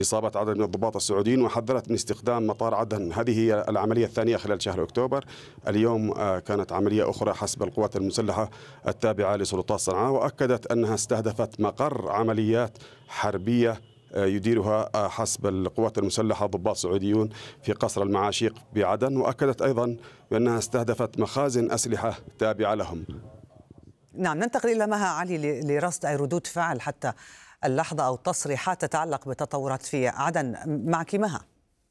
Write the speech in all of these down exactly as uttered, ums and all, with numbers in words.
إصابة عدد من الضباط السعوديين، وحذرت من استخدام مطار عدن. هذه هي العملية الثانية خلال شهر أكتوبر. اليوم كانت عملية أخرى حسب القوات المسلحة التابعة لسلطات صنعاء، وأكدت أنها استهدفت مقر عمليات حربية يديرها حسب القوات المسلحة ضباط سعوديون في قصر المعاشيق بعدن، وأكدت أيضا بأنها استهدفت مخازن أسلحة تابعة لهم. نعم، ننتقل إلى مها علي لرصد أي ردود فعل حتى اللحظة أو تصريحات تتعلق بالتطورات في عدن. معك مها.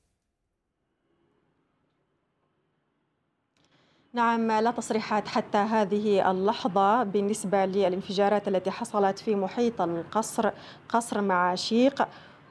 نعم، لا تصريحات حتى هذه اللحظة بالنسبة للانفجارات التي حصلت في محيط القصر قصر معاشيق.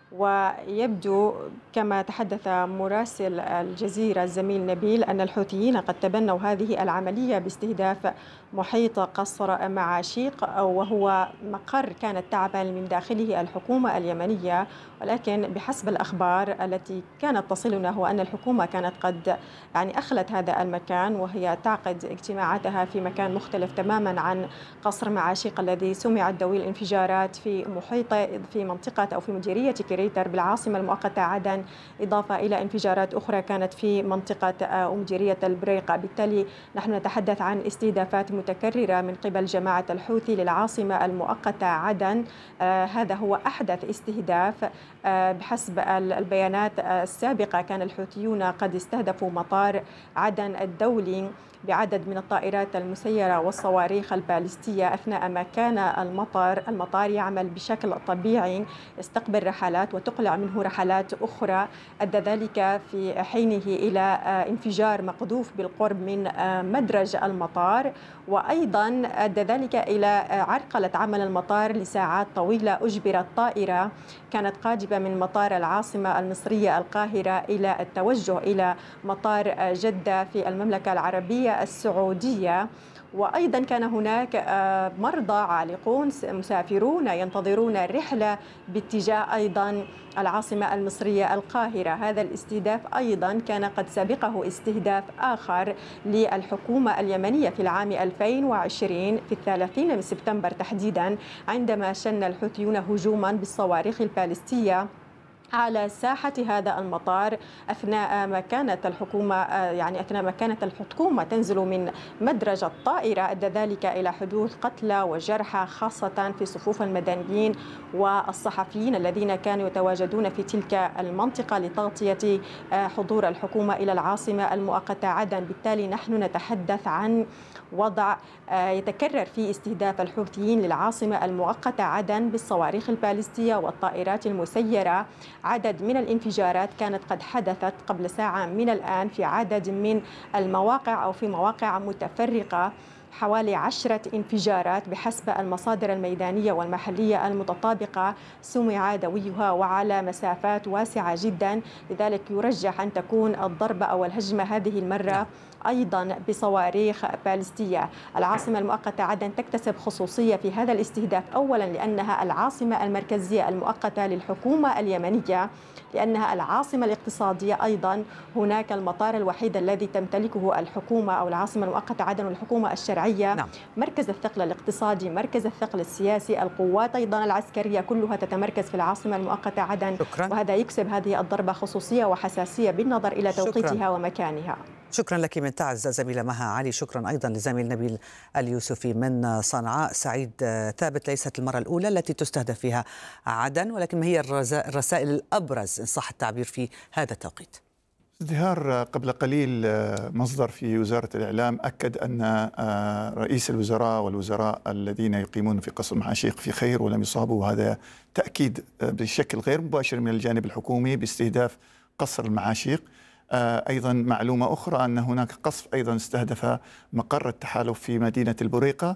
ويبدو كما تحدث مراسل الجزيرة الزميل نبيل أن الحوثيين قد تبنوا هذه العملية باستهداف محيط قصر معاشيق، وهو مقر كانت تعمل من داخله الحكومة اليمنية، ولكن بحسب الأخبار التي كانت تصلنا هو أن الحكومة كانت قد يعني أخلت هذا المكان، وهي تعقد اجتماعاتها في مكان مختلف تماما عن قصر معاشيق الذي سمعت دوي الانفجارات في محيط في منطقة أو في مديرية كريتر بالعاصمة المؤقتة عدن، إضافة إلى انفجارات أخرى كانت في منطقة مديرية البريقة. بالتالي نحن نتحدث عن استهدافات متكررة من قبل جماعة الحوثي للعاصمة المؤقتة عدن. آه هذا هو أحدث استهداف. آه بحسب البيانات السابقة كان الحوثيون قد استهدفوا مطار عدن الدولي بعدد من الطائرات المسيرة والصواريخ البالستية أثناء ما كان المطار المطار يعمل بشكل طبيعي، يستقبل رحلات وتقلع منه رحلات أخرى. أدى ذلك في حينه إلى انفجار مقذوف بالقرب من مدرج المطار، وأيضا أدى ذلك إلى عرقلة عمل المطار لساعات طويلة. أجبرت طائرة كانت قادمة من مطار العاصمة المصرية القاهرة إلى التوجه إلى مطار جدة في المملكة العربية السعودية. وأيضا كان هناك مرضى عالقون مسافرون ينتظرون الرحلة باتجاه أيضا العاصمة المصرية القاهرة. هذا الاستهداف أيضا كان قد سبقه استهداف آخر للحكومة اليمنية في العام ألفين وعشرين في الثلاثين من سبتمبر تحديدا، عندما شن الحوثيون هجوما بالصواريخ البالستية على ساحة هذا المطار أثناء ما كانت الحكومة يعني أثناء ما كانت الحكومة تنزل من مدرج الطائرة. أدى ذلك إلى حدوث قتلى وجرحى خاصة في صفوف المدنيين والصحفيين الذين كانوا يتواجدون في تلك المنطقة لتغطية حضور الحكومة إلى العاصمة المؤقتة عدن. بالتالي نحن نتحدث عن وضع يتكرر في استهداف الحوثيين للعاصمة المؤقتة عدن بالصواريخ البالستية والطائرات المسيرة. عدد من الانفجارات كانت قد حدثت قبل ساعة من الآن في عدد من المواقع أو في مواقع متفرقة، حوالي عشرة انفجارات بحسب المصادر الميدانية والمحلية المتطابقة سمع دويها وعلى مسافات واسعة جدا. لذلك يرجح أن تكون الضربة أو الهجمة هذه المرة أيضا بصواريخ بالستية. العاصمة المؤقتة عدن تكتسب خصوصية في هذا الاستهداف، أولا لأنها العاصمة المركزية المؤقتة للحكومة اليمنية، لأنها العاصمة الاقتصادية أيضا. هناك المطار الوحيد الذي تمتلكه الحكومة أو العاصمة المؤقتة عدن والحكومة الشرعية. نعم. مركز الثقل الاقتصادي، مركز الثقل السياسي، القوات أيضا العسكرية كلها تتمركز في العاصمة المؤقتة عدن. شكرا. وهذا يكسب هذه الضربة خصوصية وحساسية بالنظر إلى توقيتها شكرا. ومكانها. شكرا لك من تعز زميلة مها علي. شكرا أيضا لزميل نبيل اليوسفي من صنعاء. سعيد ثابت، ليست المرة الأولى التي تستهدف فيها عدن، ولكن ما هي الرسائل الأبرز إن صح التعبير في هذا التوقيت؟ ازدهار قبل قليل مصدر في وزارة الإعلام أكد أن رئيس الوزراء والوزراء الذين يقيمون في قصر معاشيق في خير ولم يصابوا، وهذا تأكيد بشكل غير مباشر من الجانب الحكومي باستهداف قصر المعاشيق. أيضا معلومة أخرى أن هناك قصف أيضا استهدف مقر التحالف في مدينة البريقة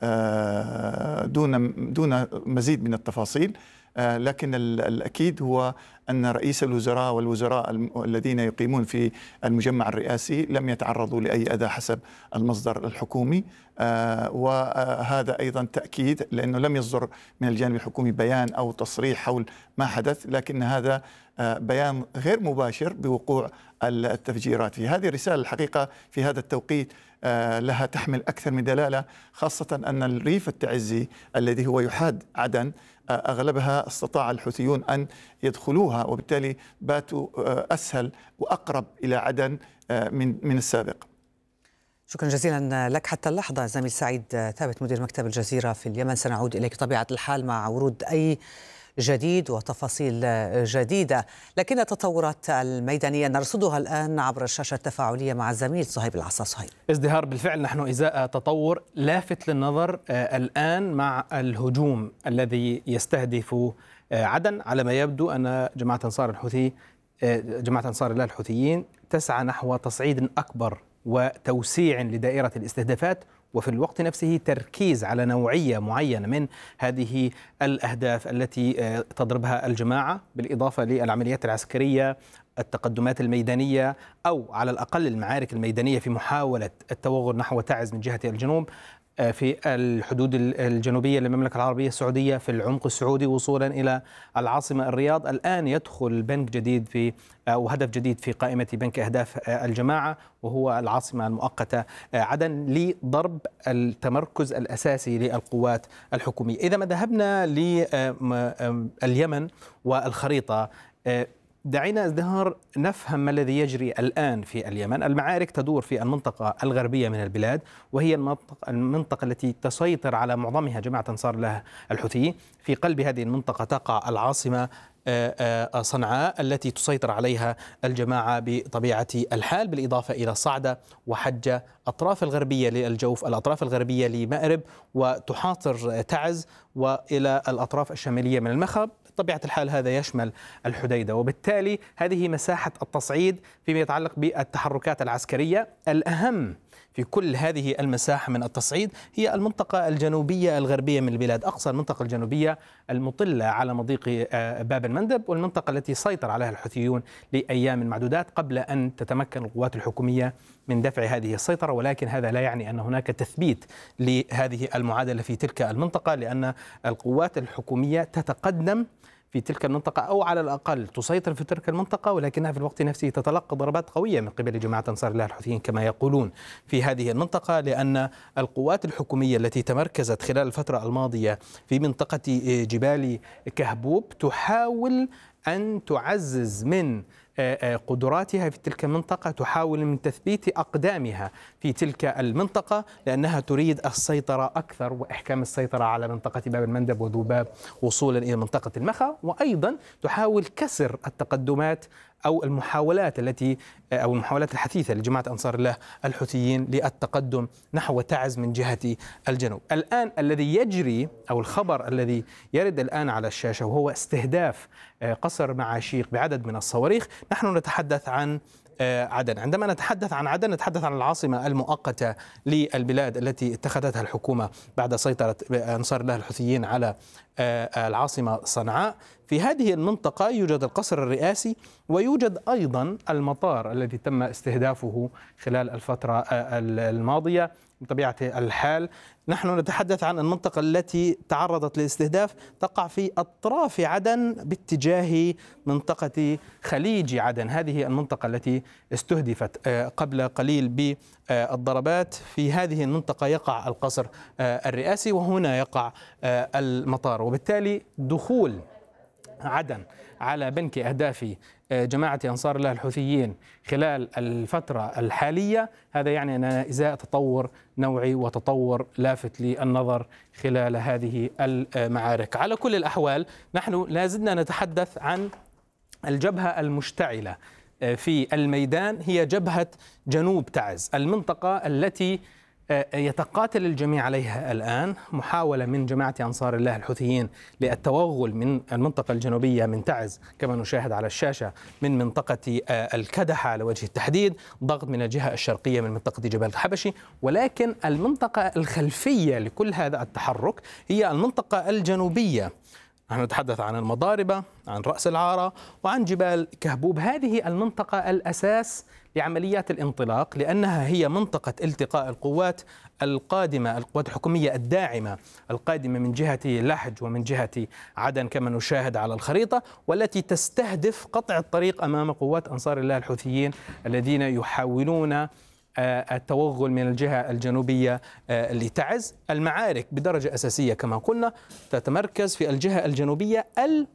دون دون مزيد من التفاصيل، لكن الأكيد هو أن رئيس الوزراء والوزراء الذين يقيمون في المجمع الرئاسي لم يتعرضوا لأي أذى حسب المصدر الحكومي، وهذا أيضا تأكيد لأنه لم يصدر من الجانب الحكومي بيان أو تصريح حول ما حدث، لكن هذا بيان غير مباشر بوقوع التفجيرات. في هذه الرسالة الحقيقة في هذا التوقيت لها تحمل أكثر من دلالة، خاصة أن الريف التعزي الذي هو يحاد عدن أغلبها استطاع الحوثيون أن يدخلوها، وبالتالي باتوا أسهل وأقرب إلى عدن من من السابق. شكرا جزيلا لك حتى اللحظة زميل سعيد ثابت مدير مكتب الجزيرة في اليمن. سنعود إليك بطبيعة الحال مع ورود أي جديد وتفاصيل جديدة، لكن التطورات الميدانية نرصدها الآن عبر الشاشة التفاعلية مع الزميل صهيب العصا. صهيب. ازدهار بالفعل، نحن إزاء تطور لافت للنظر الآن مع الهجوم الذي يستهدف عدن. على ما يبدو أن جماعة أنصار الحوثي جماعة أنصار الله الحوثيين تسعى نحو تصعيد أكبر وتوسيع لدائرة الاستهدافات، وفي الوقت نفسه تركيز على نوعية معينة من هذه الأهداف التي تضربها الجماعة، بالإضافة للعمليات العسكرية، التقدمات الميدانية، أو على الأقل المعارك الميدانية في محاولة التوغل نحو تعز من جهة الجنوب في الحدود الجنوبية للمملكة العربية السعودية في العمق السعودي وصولا إلى العاصمة الرياض. الآن يدخل بنك جديد في أو هدف جديد في قائمة بنك أهداف الجماعة، وهو العاصمة المؤقتة عدن، لضرب التمركز الأساسي للقوات الحكومية. إذا ما ذهبنا لليمن والخريطة، دعينا ازدهار نفهم ما الذي يجري الآن في اليمن. المعارك تدور في المنطقة الغربية من البلاد، وهي المنطقة, المنطقة التي تسيطر على معظمها جماعة أنصار الله الحوثي. في قلب هذه المنطقة تقع العاصمة صنعاء التي تسيطر عليها الجماعة بطبيعة الحال، بالإضافة إلى صعدة وحجة، أطراف الغربية للجوف، الأطراف الغربية لمأرب، وتحاصر تعز، وإلى الأطراف الشمالية من المخب. بطبيعة الحال هذا يشمل الحديدة، وبالتالي هذه مساحة التصعيد فيما يتعلق بالتحركات العسكرية. الأهم في كل هذه المساحة من التصعيد هي المنطقة الجنوبية الغربية من البلاد، أقصى المنطقة الجنوبية المطلة على مضيق باب المندب، والمنطقة التي سيطر عليها الحوثيون لأيام معدودات قبل أن تتمكن القوات الحكومية من دفع هذه السيطرة. ولكن هذا لا يعني أن هناك تثبيت لهذه المعادلة في تلك المنطقة، لأن القوات الحكومية تتقدم في تلك المنطقة، أو على الأقل تسيطر في تلك المنطقة، ولكنها في الوقت نفسه تتلقى ضربات قوية من قبل جماعة أنصار الله الحوثيين كما يقولون في هذه المنطقة، لأن القوات الحكومية التي تمركزت خلال الفترة الماضية في منطقة جبال كهبوب تحاول أن تعزز من قدراتها في تلك المنطقة، تحاول من تثبيت أقدامها في تلك المنطقة، لأنها تريد السيطرة أكثر وإحكام السيطرة على منطقة باب المندب وذباب وصولا إلى منطقة المخا، وأيضا تحاول كسر التقدمات أو المحاولات التي أو المحاولات الحثيثة لجماعة أنصار الله الحوثيين للتقدم نحو تعز من جهة الجنوب. الآن الذي يجري أو الخبر الذي يرد الآن على الشاشة وهو استهداف قصر معاشيق بعدد من الصواريخ. نحن نتحدث عن عدن. عندما نتحدث عن عدن نتحدث عن العاصمة المؤقتة للبلاد التي اتخذتها الحكومة بعد سيطرة أنصار الله الحوثيين على العاصمة صنعاء. في هذه المنطقة يوجد القصر الرئاسي، ويوجد أيضا المطار الذي تم استهدافه خلال الفترة الماضية. بطبيعة الحال نحن نتحدث عن المنطقة التي تعرضت للاستهداف، تقع في أطراف عدن باتجاه منطقة خليج عدن. هذه المنطقة التي استهدفت قبل قليل بالضربات. في هذه المنطقة يقع القصر الرئاسي، وهنا يقع المطار، وبالتالي دخول عدن على بنك أهداف جماعة أنصار الله الحوثيين خلال الفترة الحالية هذا يعني أن إزاء تطور نوعي وتطور لافت للنظر خلال هذه المعارك. على كل الأحوال نحن لازلنا نتحدث عن الجبهة المشتعلة في الميدان، هي جبهة جنوب تعز، المنطقة التي يتقاتل الجميع عليها الآن. محاولة من جماعة أنصار الله الحوثيين للتوغل من المنطقة الجنوبية من تعز كما نشاهد على الشاشة من منطقة الكدحة على وجه التحديد، ضغط من الجهة الشرقية من منطقة جبال الحبشي، ولكن المنطقة الخلفية لكل هذا التحرك هي المنطقة الجنوبية. نحن نتحدث عن المضاربة، عن رأس العارة، وعن جبال كهبوب. هذه المنطقة الأساس لعمليات الانطلاق، لأنها هي منطقة التقاء القوات القادمة، القوات الحكومية الداعمة القادمة من جهة لحج ومن جهة عدن كما نشاهد على الخريطة، والتي تستهدف قطع الطريق أمام قوات أنصار الله الحوثيين الذين يحاولون التوغل من الجهة الجنوبية لتعز. المعارك بدرجة أساسية كما قلنا تتمركز في الجهة الجنوبية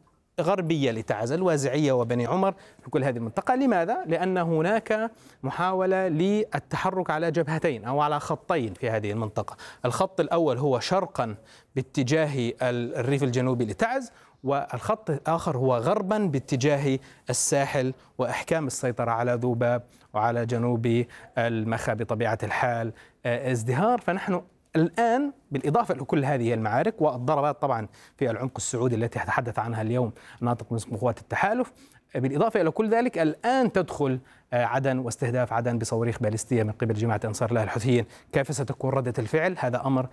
غربية لتعز، الوازعية وبني عمر، في كل هذه المنطقة. لماذا؟ لأن هناك محاولة للتحرك على جبهتين أو على خطين في هذه المنطقة. الخط الأول هو شرقا باتجاه الريف الجنوبي لتعز، والخط الآخر هو غربا باتجاه الساحل وإحكام السيطرة على ذوباب وعلى جنوب المخا بطبيعة الحال ازدهار. فنحن الآن بالإضافة لكل هذه المعارك والضربات طبعا في العمق السعودي التي تحدث عنها اليوم ناطق باسم قوات التحالف، بالإضافة إلى كل ذلك الآن تدخل عدن واستهداف عدن بصواريخ باليستية من قبل جماعة أنصار الله الحوثيين. كيف ستكون ردة الفعل؟ هذا أمر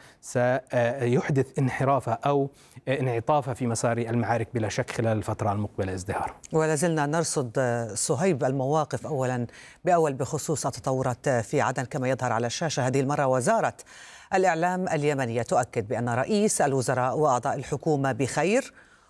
سيحدث انحرافة أو انعطافة في مسار المعارك بلا شك خلال الفترة المقبلة ازدهار. ولا زلنا نرصد صهيب المواقف أولا بأول بخصوص التطورات في عدن كما يظهر على الشاشة. هذه المرة وزارة الإعلام اليمنية تؤكد بأن رئيس الوزراء وأعضاء الحكومة بخير،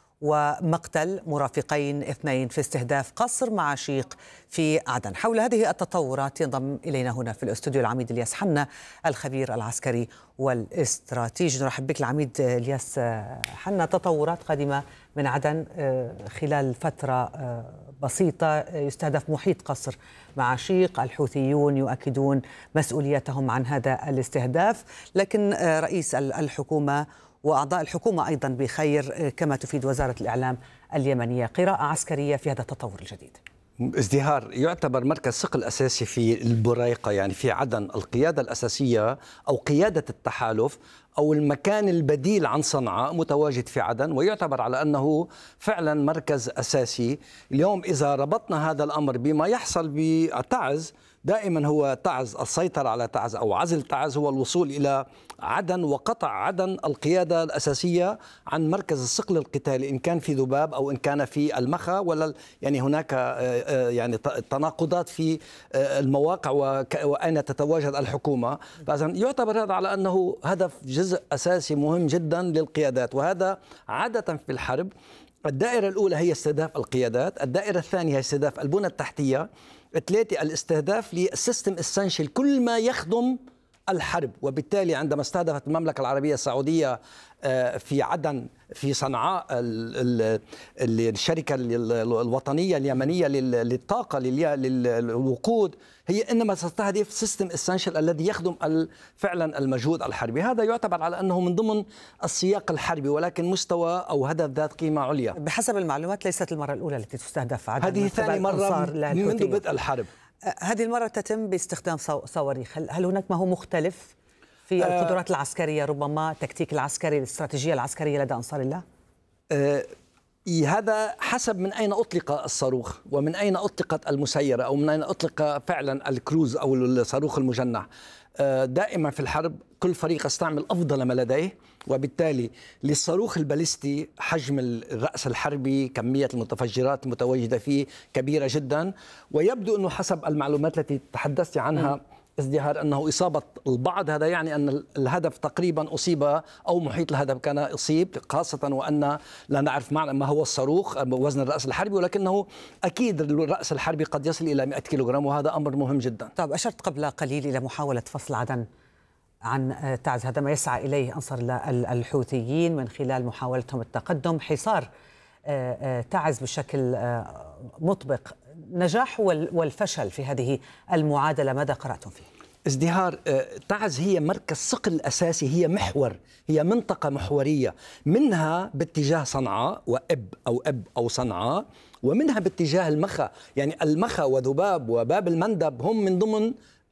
ومقتل مرافقين اثنين في استهداف قصر معاشيق في عدن. حول هذه التطورات ينضم إلينا هنا في الاستوديو العميد الياس حنا الخبير العسكري والاستراتيجي. نرحب بك العميد الياس حنا. تطورات قادمة من عدن خلال فترة بسيطة، يستهدف محيط قصر معاشيق، الحوثيون يؤكدون مسؤوليتهم عن هذا الاستهداف، لكن رئيس الحكومة وأعضاء الحكومة أيضا بخير كما تفيد وزارة الإعلام اليمنية. قراءة عسكرية في هذا التطور الجديد. ازدهار يعتبر مركز ثقل أساسي في البريقة، يعني في عدن القيادة الأساسية أو قيادة التحالف أو المكان البديل عن صنعاء متواجد في عدن، ويعتبر على أنه فعلا مركز أساسي. اليوم إذا ربطنا هذا الأمر بما يحصل بتعز، دائما هو تعز، السيطرة على تعز أو عزل تعز هو الوصول إلى عدن وقطع عدن القيادة الأساسية عن مركز الثقل القتالي، إن كان في ذباب أو إن كان في المخا، ولا يعني هناك يعني تناقضات في المواقع وأين تتواجد الحكومة. فإذا يعتبر هذا على أنه هدف جزء أساسي مهم جدا للقيادات، وهذا عادة في الحرب. الدائرة الأولى هي استهداف القيادات، الدائرة الثانية هي استهداف البنى التحتية، ثلاثة الاستهداف للسيستم اسينشال، كل ما يخدم الحرب. وبالتالي عندما استهدفت المملكة العربية السعودية في عدن في صنعاء الشركة الوطنية اليمنية للطاقة للوقود، هي إنما تستهدف سيستم اسينشال الذي يخدم فعلا المجهود الحربي. هذا يعتبر على أنه من ضمن السياق الحربي، ولكن مستوى أو هدف ذات قيمة عليا. بحسب المعلومات ليست المرة الأولى التي تستهدف عدن، هذه ثاني مرة منذ بدء الحرب. هذه المرة تتم باستخدام صواريخ. هل هناك ما هو مختلف في القدرات العسكرية، ربما التكتيك العسكري، الاستراتيجية العسكرية لدى أنصار الله؟ أه هذا حسب من أين أطلق الصاروخ ومن أين أطلقت المسيرة أو من أين أطلق فعلا الكروز أو الصاروخ المجنح. أه دائما في الحرب كل فريق يستعمل أفضل ما لديه، وبالتالي للصاروخ الباليستي حجم الرأس الحربي، كمية المتفجرات المتواجدة فيه كبيرة جدا، ويبدو أنه حسب المعلومات التي تحدثت عنها ازدهار أنه إصابة البعض، هذا يعني أن الهدف تقريبا أصيب أو محيط الهدف كان أصيب، خاصة وأن لا نعرف ما هو الصاروخ وزن الرأس الحربي، ولكنه أكيد الرأس الحربي قد يصل إلى مئة كيلوغرام، وهذا أمر مهم جدا. طيب، أشرت قبل قليل إلى محاولة فصل عدن عن تعز، هذا ما يسعى إليه أنصار الحوثيين من خلال محاولتهم التقدم، حصار تعز بشكل مطبق. نجاح والفشل في هذه المعادلة ماذا قرأتم فيه؟ ازدهار تعز هي مركز ثقل أساسي، هي محور، هي منطقة محورية، منها باتجاه صنعاء وإب أو إب أو صنعاء، ومنها باتجاه المخا، يعني المخا وذباب وباب المندب هم من ضمن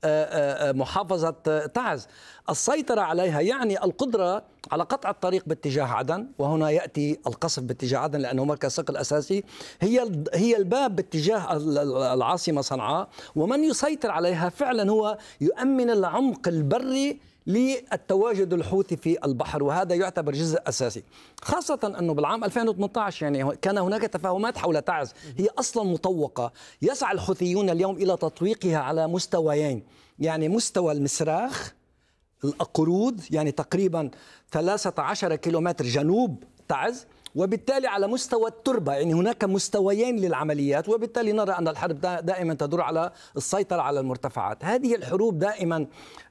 محافظة تعز. السيطرة عليها يعني القدرة على قطع الطريق باتجاه عدن، وهنا يأتي القصف باتجاه عدن لأنه مركز ثقل أساسي، هي هي الباب باتجاه العاصمة صنعاء، ومن يسيطر عليها فعلا هو يؤمن العمق البري للتواجد الحوثي في البحر، وهذا يعتبر جزء أساسي، خاصة أنه بالعام ألفين وثمانية عشر يعني كان هناك تفاهمات حول تعز، هي أصلا مطوقة. يسعى الحوثيون اليوم إلى تطويقها على مستويين، يعني مستوى المسراخ القرود، يعني تقريبا ثلاثة عشر كيلومتر جنوب تعز، وبالتالي على مستوى التربة، يعني هناك مستويين للعمليات، وبالتالي نرى أن الحرب دائما تدور على السيطرة على المرتفعات. هذه الحروب دائما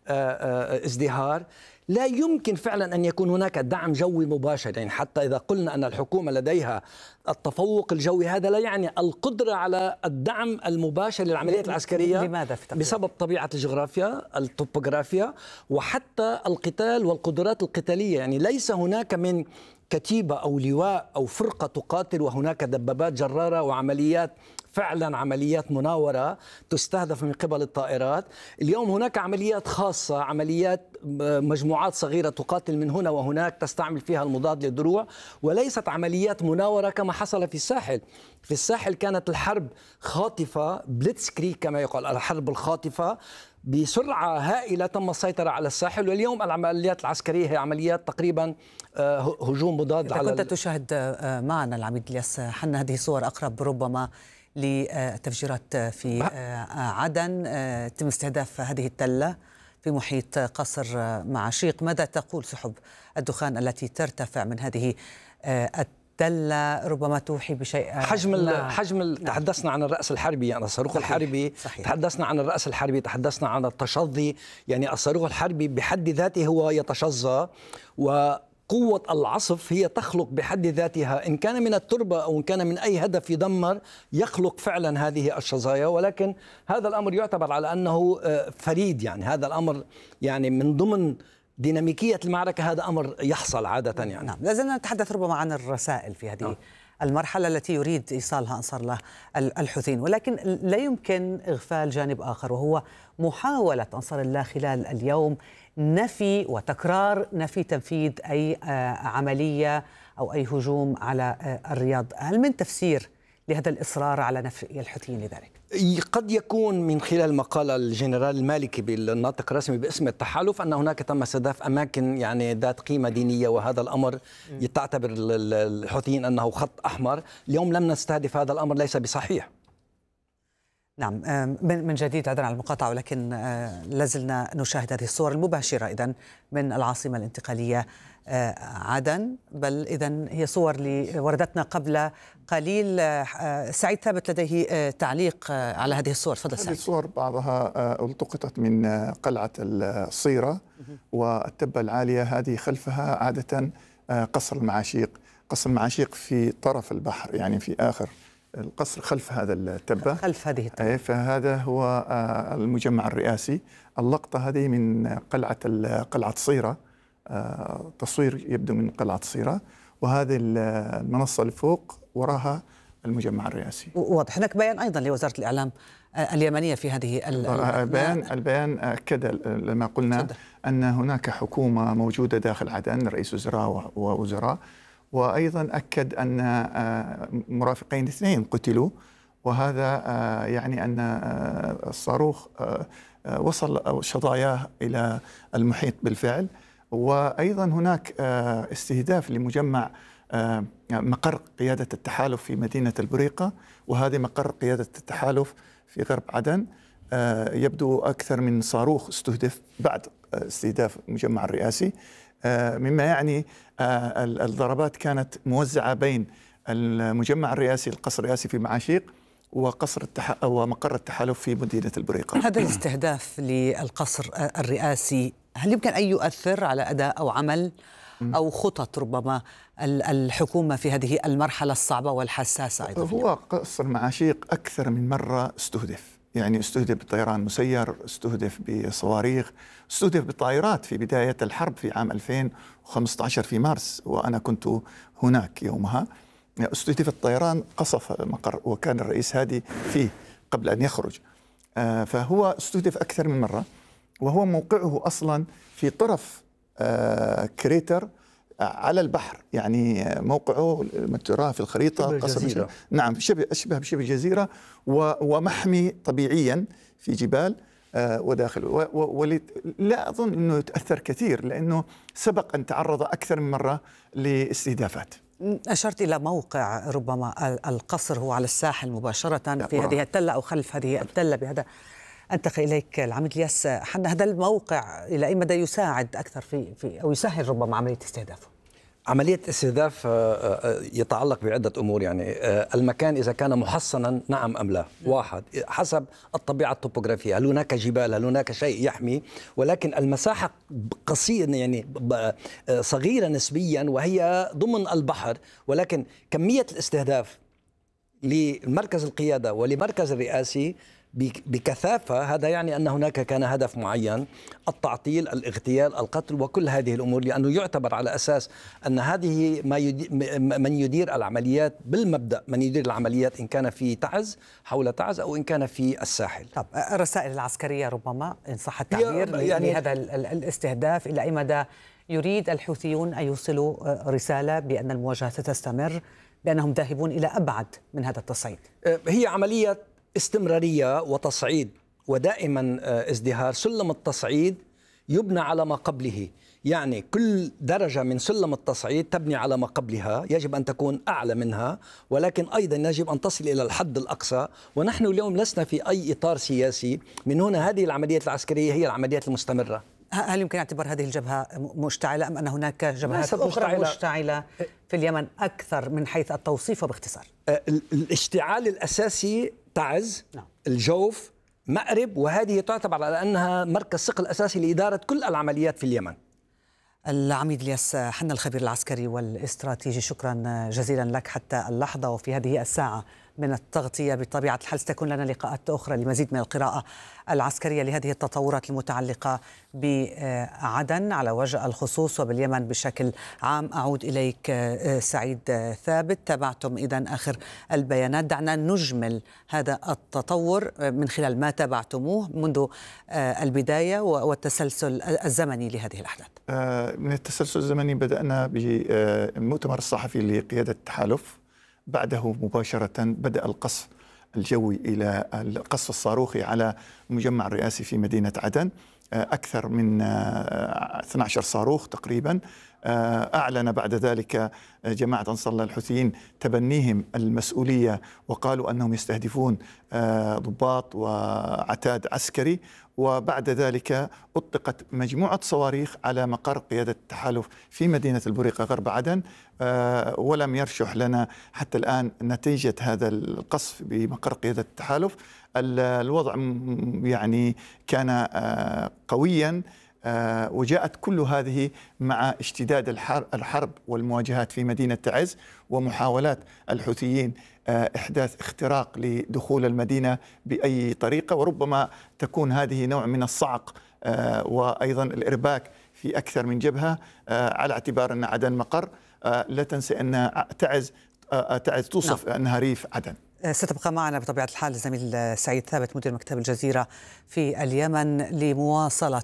ازدهار، لا يمكن فعلا أن يكون هناك دعم جوي مباشر. يعني حتى إذا قلنا أن الحكومة لديها التفوق الجوي، هذا لا يعني القدرة على الدعم المباشر للعمليات العسكرية. لماذا في تقريبا؟ بسبب طبيعة الجغرافيا، الطوبوغرافيا، وحتى القتال والقدرات القتالية. يعني ليس هناك من كتيبة أو لواء أو فرقة تقاتل وهناك دبابات جرارة وعمليات فعلا عمليات مناورة تستهدف من قبل الطائرات. اليوم هناك عمليات خاصة، عمليات مجموعات صغيرة تقاتل من هنا وهناك تستعمل فيها المضاد للدروع، وليست عمليات مناورة كما حصل في الساحل. في الساحل كانت الحرب خاطفة، بليتسكريغ كما يقال، الحرب الخاطفة بسرعة هائلة تم السيطرة على الساحل. واليوم العمليات العسكرية هي عمليات تقريبا هجوم مضاد على. كنت تشاهد معنا العميد الياس حنا هذه صور أقرب ربما لتفجيرات في عدن، تم استهداف هذه التلة في محيط قصر معشيق. ماذا تقول سحب الدخان التي ترتفع من هذه التلة؟ ربما توحي بشيء حجم ال حجم ال تحدثنا عن الرأس الحربي، يعني الصاروخ صحيح. الحربي صحيح. تحدثنا عن الرأس الحربي، تحدثنا عن التشظي. يعني الصاروخ الحربي بحد ذاته هو يتشظى، و قوة العصف هي تخلق بحد ذاتها، إن كان من التربة أو إن كان من أي هدف يدمر، يخلق فعلا هذه الشظايا. ولكن هذا الأمر يعتبر على أنه فريد، يعني هذا الأمر يعني من ضمن ديناميكية المعركة، هذا أمر يحصل عادة. يعني نعم، لازلنا نتحدث ربما عن الرسائل في هذه نعم. المرحلة التي يريد إيصالها أنصار الله الحوثيين، ولكن لا يمكن إغفال جانب آخر، وهو محاولة أنصار الله خلال اليوم نفي وتكرار نفي تنفيذ أي عملية أو أي هجوم على الرياض. هل من تفسير لهذا الإصرار على نفي الحوثيين لذلك؟ قد يكون من خلال مقال الجنرال المالكي بالناطق الرسمي باسم التحالف أن هناك تم استهداف أماكن يعني ذات قيمة دينية، وهذا الأمر تعتبر الحوثيين أنه خط أحمر. اليوم لم نستهدف، هذا الأمر ليس بصحيح. نعم، من جديد عذرا على المقاطعة، ولكن لازلنا نشاهد هذه الصور المباشرة إذن من العاصمة الانتقالية عدن. بل إذن هي صور لوردتنا قبل قليل. سعيد ثابت لديه تعليق على هذه الصور، تفضل سعيد. هذه الصور بعضها التقطت من قلعة الصيرة والتبة العالية، هذه خلفها عادة قصر المعاشيق. قصر المعاشيق في طرف البحر، يعني في آخر القصر خلف هذا التبة، خلف هذه التبة. فهذا هو المجمع الرئاسي. اللقطة هذه من قلعة قلعة صيرة، تصوير يبدو من قلعة صيرة، وهذه المنصة اللي فوق وراها المجمع الرئاسي. واضح. هناك بيان أيضا لوزارة الإعلام اليمنية في هذه البيان. البيان أكد لما قلنا صدق. أن هناك حكومة موجودة داخل عدن، رئيس وزراء ووزراء، وأيضا أكد أن مرافقين اثنين قتلوا، وهذا يعني أن الصاروخ وصل شظاياه إلى المحيط بالفعل. وأيضا هناك استهداف لمجمع مقر قيادة التحالف في مدينة البريقة، وهذه مقر قيادة التحالف في غرب عدن. يبدو أكثر من صاروخ استهدف بعد استهداف المجمع الرئاسي، مما يعني الضربات كانت موزعة بين المجمع الرئاسي، القصر الرئاسي في معاشيق، وقصر التح... ومقر التحالف في مدينة البريقة. هذا الاستهداف للقصر الرئاسي هل يمكن أن يؤثر على أداء أو عمل أو خطط ربما الحكومة في هذه المرحلة الصعبة والحساسة أيضا؟ هو قصر معاشيق أكثر من مرة استهدف، يعني استهدف بطيران مسير، استهدف بصواريخ، استهدف بطائرات في بداية الحرب في عام ألفين وخمسة عشر في مارس، وأنا كنت هناك يومها. استهدف الطيران، قصف المقر، وكان الرئيس هادي فيه قبل أن يخرج. فهو استهدف أكثر من مرة، وهو موقعه أصلا في طرف كريتر على البحر، يعني موقعه ما تراه في الخريطة قصر، نعم شبه أشبه بشبه جزيرة، ومحمي طبيعيا في جبال وداخل. ولا أظن أنه يتأثر كثير، لأنه سبق أن تعرض أكثر من مرة لاستهدافات. أشرت إلى موقع ربما القصر هو على الساحل مباشرة في هذه التلة أو خلف هذه التلة. بهذا أنتقل إليك العميد الياس حنا، هذا الموقع إلى أي مدى يساعد أكثر في, في أو يسهل ربما عملية استهدافه؟ عملية استهداف يتعلق بعدة أمور. يعني المكان إذا كان محصنا نعم أم لا، واحد حسب الطبيعة الطبوغرافية، هل هناك جبال، هل هناك شيء يحمي، ولكن المساحة قصيرة يعني صغيرة نسبيا وهي ضمن البحر، ولكن كمية الاستهداف لمركز القيادة ولمركز الرئاسي بكثافة، هذا يعني أن هناك كان هدف معين، التعطيل، الاغتيال، القتل وكل هذه الأمور، لأنه يعتبر على أساس أن هذه ما يدير من يدير العمليات بالمبدأ، من يدير العمليات إن كان في تعز حول تعز أو إن كان في الساحل. طب الرسائل العسكرية ربما إن صح التعبير يعني لهذا الاستهداف، إلى أي مدى يريد الحوثيون أن يوصلوا رسالة بأن المواجهة ستستمر، بأنهم ذاهبون إلى أبعد من هذا التصعيد؟ هي عملية استمرارية وتصعيد، ودائما ازدهار. سلم التصعيد يبنى على ما قبله، يعني كل درجة من سلم التصعيد تبني على ما قبلها، يجب أن تكون أعلى منها، ولكن أيضا يجب أن تصل إلى الحد الأقصى. ونحن اليوم لسنا في أي إطار سياسي، من هنا هذه العمليات العسكرية هي العمليات المستمرة. هل يمكن اعتبار هذه الجبهة مشتعلة أم أن هناك جبهات أخرى مشتعلة. مشتعلة في اليمن أكثر من حيث التوصيف وباختصار؟ الاشتعال الأساسي تعز، نعم. الجوف، مأرب، وهذه تعتبر على أنها مركز ثقل أساسي لإدارة كل العمليات في اليمن. العميد الياس حنا الخبير العسكري والاستراتيجي، شكرا جزيلا لك حتى اللحظة وفي هذه الساعة من التغطية. بطبيعة الحال ستكون لنا لقاءات أخرى لمزيد من القراءة العسكرية لهذه التطورات المتعلقة بعدن على وجه الخصوص وباليمن بشكل عام. أعود إليك سعيد ثابت، تابعتم إذن آخر البيانات، دعنا نجمل هذا التطور من خلال ما تابعتموه منذ البداية والتسلسل الزمني لهذه الأحداث. من التسلسل الزمني بدأنا بالمؤتمر الصحفي لقيادة التحالف، بعده مباشرة بدأ القصف الجوي إلى القصف الصاروخي على المجمع الرئاسي في مدينة عدن، أكثر من اثني عشر صاروخ تقريبا. أعلن بعد ذلك جماعة أنصار الله الحوثيين تبنيهم المسؤولية، وقالوا أنهم يستهدفون ضباط وعتاد عسكري. وبعد ذلك أطلقت مجموعة صواريخ على مقر قيادة التحالف في مدينة البريقة غرب عدن، ولم يرشح لنا حتى الآن نتيجة هذا القصف بمقر قيادة التحالف. الوضع يعني كان قويا، وجاءت كل هذه مع اشتداد الحرب والمواجهات في مدينة تعز ومحاولات الحوثيين إحداث اختراق لدخول المدينة بأي طريقة، وربما تكون هذه نوع من الصعق وأيضا الإرباك في أكثر من جبهة، على اعتبار أن عدن مقر. لا تنسى أن تعز تعز توصف نعم. أنها ريف عدن. ستبقى معنا بطبيعة الحال الزميل سعيد ثابت مدير مكتب الجزيرة في اليمن لمواصلة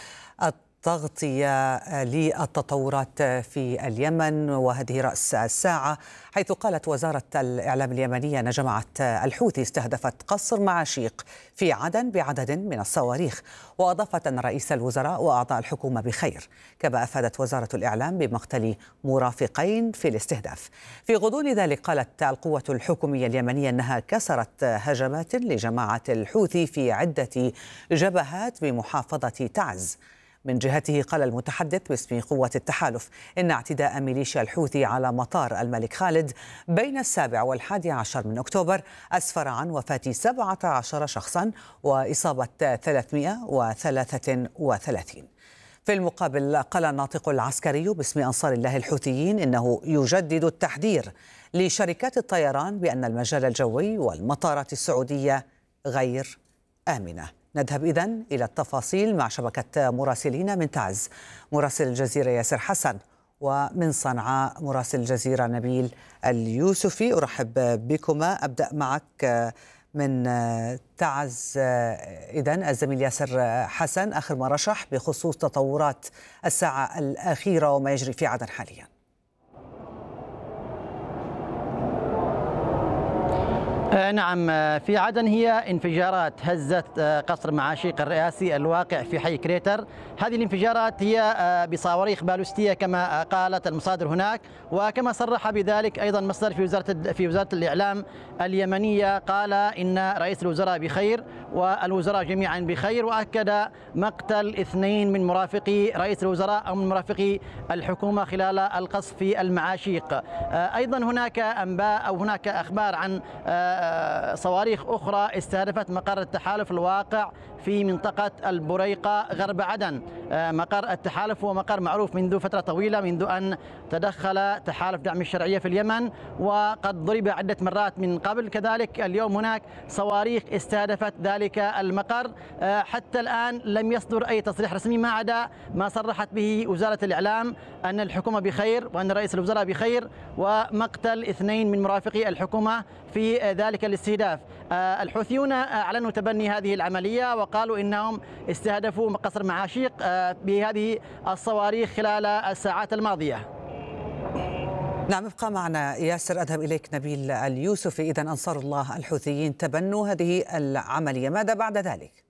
التغطية للتطورات في اليمن. وهذه رأس الساعة، حيث قالت وزارة الإعلام اليمنية أن جماعة الحوثي استهدفت قصر معاشيق في عدن بعدد من الصواريخ، وأضافت أن رئيس الوزراء وأعضاء الحكومة بخير. كما أفادت وزارة الإعلام بمقتل مرافقين في الاستهداف. في غضون ذلك قالت القوة الحكومية اليمنية أنها كسرت هجمات لجماعة الحوثي في عدة جبهات بمحافظة تعز. من جهته قال المتحدث باسم قوة التحالف إن اعتداء ميليشيا الحوثي على مطار الملك خالد بين السابع والحادي عشر من أكتوبر أسفر عن وفاة سبعة عشر شخصا وإصابة ثلاثمئة وثلاثة وثلاثين. في المقابل قال الناطق العسكري باسم أنصار الله الحوثيين إنه يجدد التحذير لشركات الطيران بأن المجال الجوي والمطارات السعودية غير آمنة. نذهب إذن إلى التفاصيل مع شبكة مراسلين من تعز، مراسل الجزيرة ياسر حسن، ومن صنعاء مراسل الجزيرة نبيل اليوسفي. أرحب بكما. أبدأ معك من تعز إذن الزميل ياسر حسن، آخر ما رشح بخصوص تطورات الساعة الأخيرة وما يجري في عدن حاليا. نعم، في عدن هي انفجارات هزت قصر معاشيق الرئاسي الواقع في حي كريتر. هذه الانفجارات هي بصواريخ بالوستية كما قالت المصادر هناك، وكما صرح بذلك أيضا مصدر في وزارة في وزارة الإعلام اليمنية، قال إن رئيس الوزراء بخير والوزراء جميعا بخير، وأكد مقتل اثنين من مرافقي رئيس الوزراء أو من مرافقي الحكومة خلال القصف في المعاشيق. أيضا هناك أنباء أو هناك أخبار عن صواريخ أخرى استهدفت مقر التحالف الواقع في منطقة البريقة غرب عدن. مقر التحالف هو مقر معروف منذ فترة طويلة، منذ أن تدخل تحالف دعم الشرعية في اليمن، وقد ضرب عدة مرات من قبل. كذلك اليوم هناك صواريخ استهدفت ذلك المقر. حتى الآن لم يصدر أي تصريح رسمي ما عدا ما صرحت به وزارة الإعلام أن الحكومة بخير وأن رئيس الوزراء بخير، ومقتل اثنين من مرافقي الحكومة في ذلك الاستهداف. الحوثيون أعلنوا تبني هذه العملية وقالوا إنهم استهدفوا قصر معاشيق بهذه الصواريخ خلال الساعات الماضية. نعم، ابقى معنا ياسر. أذهب إليك نبيل اليوسفي. إذن أنصار الله الحوثيين تبنوا هذه العملية، ماذا بعد ذلك؟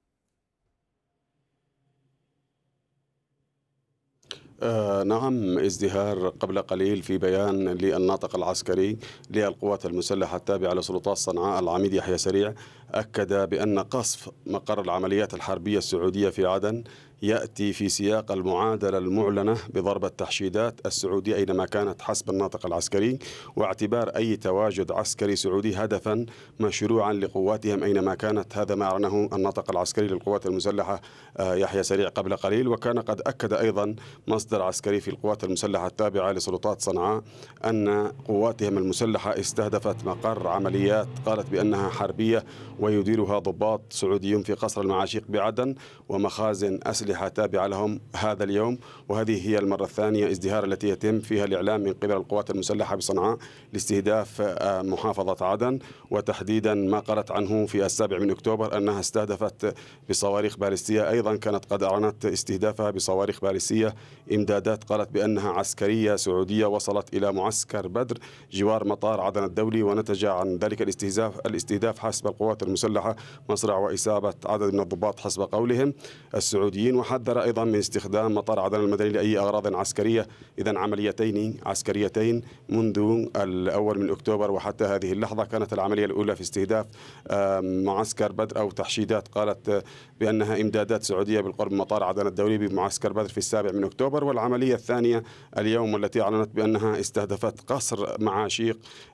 آه نعم، ازدهار قبل قليل في بيان للناطق العسكري للقوات المسلحة التابعة لسلطات صنعاء العميد يحيى سريع أكد بأن قصف مقر العمليات الحربية السعودية في عدن يأتي في سياق المعادلة المعلنة بضرب التحشيدات السعودية أينما كانت حسب الناطق العسكري، واعتبار أي تواجد عسكري سعودي هدفا مشروعا لقواتهم أينما كانت. هذا ما أعلنه الناطق العسكري للقوات المسلحة يحيى سريع قبل قليل. وكان قد أكد أيضا مصدر عسكري في القوات المسلحة التابعة لسلطات صنعاء أن قواتهم المسلحة استهدفت مقر عمليات قالت بأنها حربية ويديرها ضباط سعوديون في قصر المعاشيق بعدن ومخازن أسلحة تابعة لهم هذا اليوم. وهذه هي المرة الثانية ازدهار التي يتم فيها الإعلام من قبل القوات المسلحة بصنعاء لاستهداف محافظة عدن، وتحديدا ما قالت عنه في السابع من أكتوبر أنها استهدفت بصواريخ باليستية. أيضا كانت قد أعلنت استهدافها بصواريخ باليستية إمدادات قالت بأنها عسكرية سعودية وصلت إلى معسكر بدر جوار مطار عدن الدولي، ونتج عن ذلك الاستهداف الاستهداف حسب القوات المسلحة مصرع وإصابة عدد من الضباط حسب قولهم السعوديين. وحذر أيضا من استخدام مطار عدن المدني لأي أغراض عسكرية. إذن عمليتين عسكريتين منذ الأول من أكتوبر وحتى هذه اللحظة. كانت العملية الأولى في استهداف معسكر بدر أو تحشيدات قالت بأنها إمدادات سعودية بالقرب من مطار عدن الدولي بمعسكر بدر في السابع من أكتوبر. والعملية الثانية اليوم والتي أعلنت بأنها استهدفت قصر معاشيق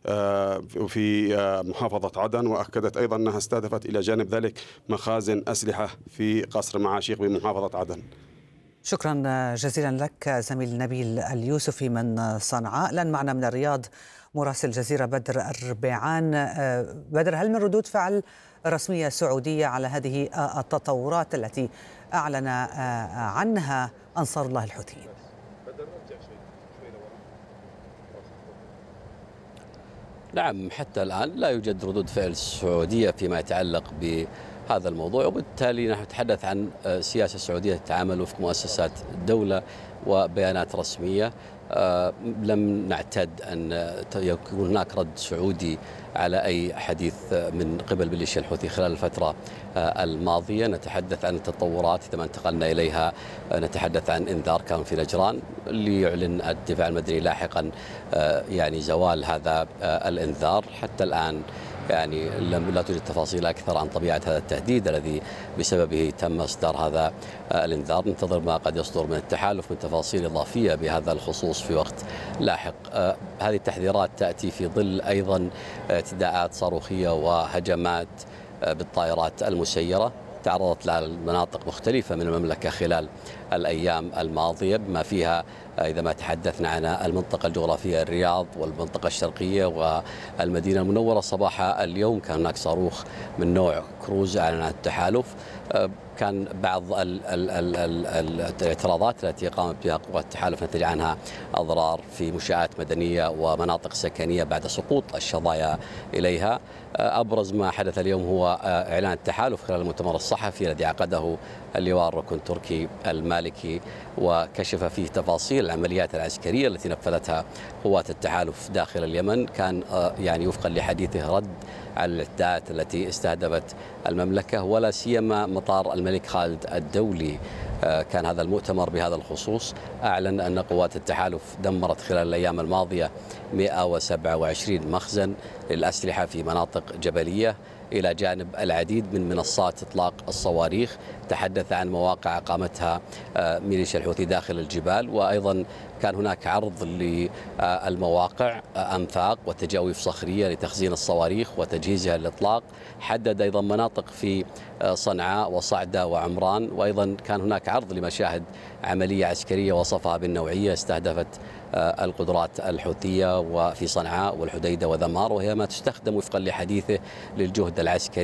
في محافظة عدن، وأكدت أيضا أنها استهدفت إلى جانب ذلك مخازن أسلحة في قصر معاشيق بمحافظة عدن. شكرا جزيلا لك زميل نبيل اليوسفي من صنعاء. الآن معنا من الرياض مراسل الجزيرة بدر الربيعان. بدر، هل من ردود فعل رسمية سعودية على هذه التطورات التي أعلن عنها أنصار الله الحوثيين؟ نعم، حتى الآن لا يوجد ردود فعل سعودية فيما يتعلق بهذا الموضوع، وبالتالي نحن نتحدث عن سياسة سعودية تتعامل وفق مؤسسات الدولة وبيانات رسمية. لم نعتد أن يكون هناك رد سعودي على أي حديث من قبل ميليشيا الحوثي خلال الفترة الماضية. نتحدث عن التطورات إذا ما انتقلنا إليها، نتحدث عن إنذار كان في نجران ليعلن الدفاع المدني لاحقا يعني زوال هذا الإنذار. حتى الآن يعني لم لا توجد تفاصيل أكثر عن طبيعة هذا التهديد الذي بسببه تم إصدار هذا الإنذار. ننتظر ما قد يصدر من التحالف من تفاصيل إضافية بهذا الخصوص في وقت لاحق. هذه التحذيرات تأتي في ظل أيضا اعتداءات صاروخية وهجمات بالطائرات المسيرة تعرضت لها مناطق مختلفة من المملكة خلال الأيام الماضية، بما فيها إذا ما تحدثنا عن المنطقة الجغرافية الرياض والمنطقة الشرقية والمدينة المنورة. صباح اليوم كان هناك صاروخ من نوع كروز أعلن عن التحالف. كان بعض ال ال ال ال الاعتراضات التي قامت بها قوات التحالف نتج عنها أضرار في منشآت مدنية ومناطق سكنية بعد سقوط الشظايا إليها. أبرز ما حدث اليوم هو إعلان التحالف خلال المؤتمر الصحفي الذي عقده اللواء الركن تركي المالكي، وكشف فيه تفاصيل العمليات العسكرية التي نفذتها قوات التحالف داخل اليمن. كان يعني وفقا لحديثه رد على الاعتداءات التي استهدفت المملكة ولا سيما مطار الملك خالد الدولي. كان هذا المؤتمر بهذا الخصوص. أعلن أن قوات التحالف دمرت خلال الأيام الماضية مئة وسبعة وعشرين مخزن للأسلحة في مناطق جبلية. إلى جانب العديد من منصات إطلاق الصواريخ. تحدث عن مواقع أقامتها ميليشيا الحوثي داخل الجبال، وأيضا كان هناك عرض للمواقع أنفاق وتجاويف صخرية لتخزين الصواريخ وتجهيزها للإطلاق. حدد أيضا مناطق في صنعاء وصعدة وعمران، وأيضا كان هناك عرض لمشاهد عملية عسكرية وصفها بالنوعية استهدفت القدرات الحوثية وفي صنعاء والحديدة وذمار، وهي ما تستخدم وفقا لحديثه للجهد العسكري